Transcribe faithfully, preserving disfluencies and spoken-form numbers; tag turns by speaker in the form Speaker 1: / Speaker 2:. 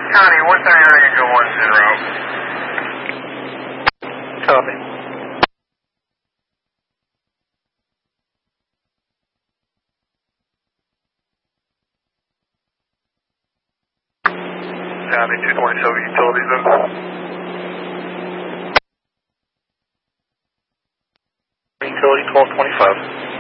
Speaker 1: Connie, what's our area go one zero?
Speaker 2: Copy.
Speaker 3: Copy, two twenty-seven utilities then.
Speaker 2: Utility twelve twenty-five.